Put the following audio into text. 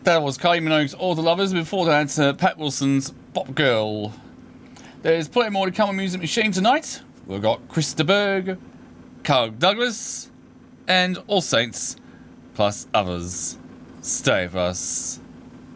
That was Kylie Minogue's All the Lovers. Before that, Pat Wilson's Pop Girl. There's plenty more to come on Music Machine tonight. We've got Chris de Burgh, Carl Douglas, and All Saints, plus others. Stay with us.